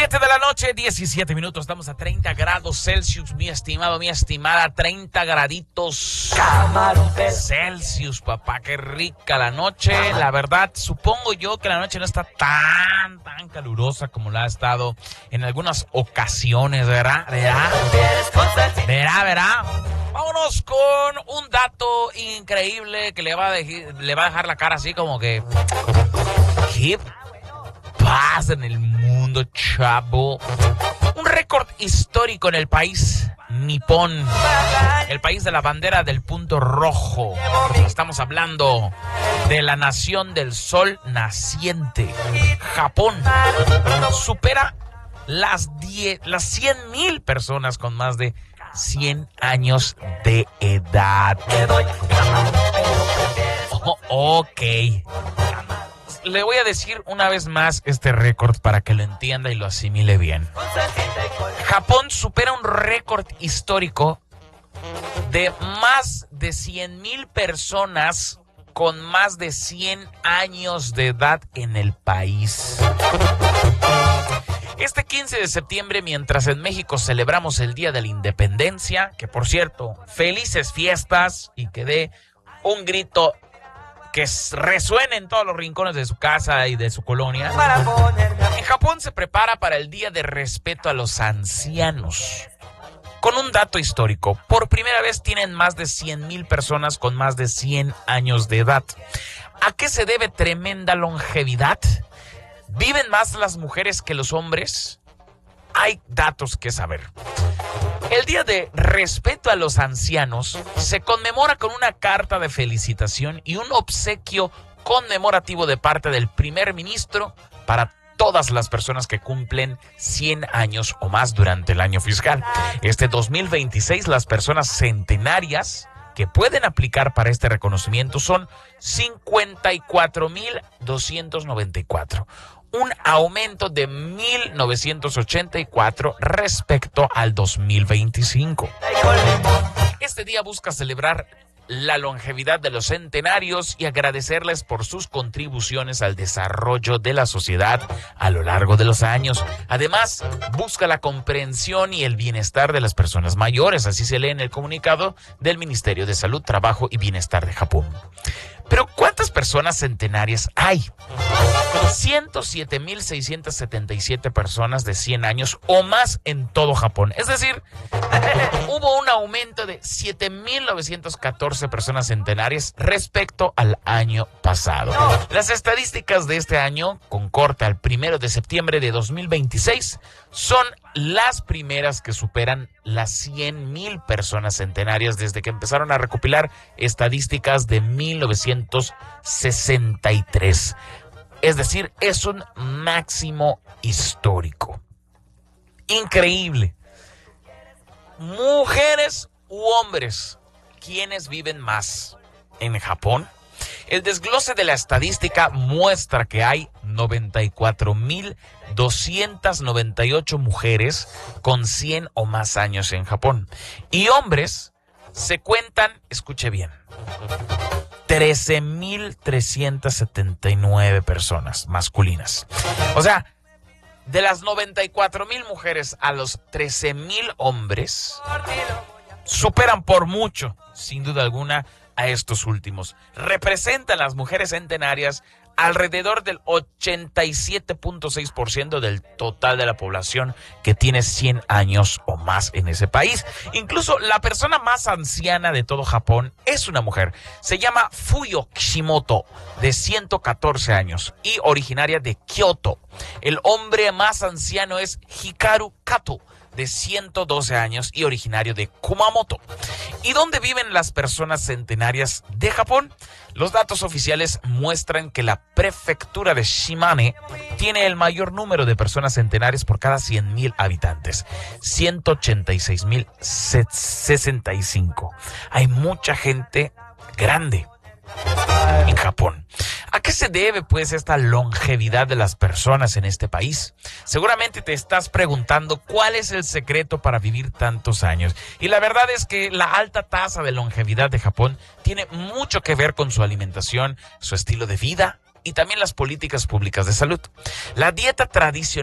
7 de la noche, 17 minutos. Estamos a 30 grados Celsius, mi estimado, mi estimada. 30 graditos Celsius, papá. Qué rica la noche. La verdad, supongo yo que la noche no está tan calurosa como la ha estado en algunas ocasiones, ¿verdad? ¿Verá? Vámonos con un dato increíble que le va a dejar la cara así como que... ¿Qué pasa en el mundo, chavo? Un récord histórico en el país nipón, el país de la bandera del punto rojo. Estamos hablando de la nación del sol naciente. Japón supera las 100,000 personas con más de 100 años de edad. Ok. Le voy a decir una vez más este récord para que lo entienda y lo asimile bien. Japón supera un récord histórico de más de 100,000 personas con más de 100 años de edad en el país. Este 15 de septiembre, mientras en México celebramos el Día de la Independencia, que por cierto, felices fiestas, y que dé un grito que resuene en todos los rincones de su casa y de su colonia. En Japón se prepara para el Día de Respeto a los Ancianos. Con un dato histórico, por primera vez tienen más de 100,000 personas con más de 100 años de edad. ¿A qué se debe tremenda longevidad? ¿Viven más las mujeres que los hombres? Hay datos que saber. El Día de Respeto a los Ancianos se conmemora con una carta de felicitación y un obsequio conmemorativo de parte del primer ministro para todas las personas que cumplen 100 años o más durante el año fiscal. Este 2026, las personas centenarias que pueden aplicar para este reconocimiento son 54,294. Un aumento de 1,984 respecto al 2025. Este día busca celebrar la longevidad de los centenarios y agradecerles por sus contribuciones al desarrollo de la sociedad a lo largo de los años. Además, busca la comprensión y el bienestar de las personas mayores, así se lee en el comunicado del Ministerio de Salud, Trabajo y Bienestar de Japón. Pero ¿cuántas personas centenarias hay? 107,677 personas de 100 años o más en todo Japón. Es decir, hubo un aumento de 7,914 personas centenarias respecto al año pasado. Las estadísticas de este año, con corte al 1 de septiembre de 2026, son las primeras que superan las 100,000 personas centenarias desde que empezaron a recopilar estadísticas de 1963. Es decir, es un máximo histórico. Increíble. Mujeres u hombres, ¿quiénes viven más en Japón? El desglose de la estadística muestra que hay 94,298 mujeres con 100 o más años en Japón. Y hombres se cuentan, escuche bien, 13,379 personas masculinas. O sea, de las 94,000 mujeres a los 13,000 hombres, superan por mucho, sin duda alguna, a estos últimos. Representan las mujeres centenarias alrededor del 87.6% del total de la población que tiene 100 años o más en ese país. Incluso la persona más anciana de todo Japón es una mujer. Se llama Fuyo Kishimoto, de 114 años y originaria de Kioto. El hombre más anciano es Hikaru Kato, de 112 años y originario de Kumamoto. ¿Y dónde viven las personas centenarias de Japón? Los datos oficiales muestran que la prefectura de Shimane tiene el mayor número de personas centenarias por cada 100,000 habitantes, 186,065. Hay mucha gente grande en Japón. ¿A qué se debe, pues, esta longevidad de las personas en este país? Seguramente te estás preguntando cuál es el secreto para vivir tantos años. Y la verdad es que la alta tasa de longevidad de Japón tiene mucho que ver con su alimentación, su estilo de vida y también las políticas públicas de salud. La dieta tradicional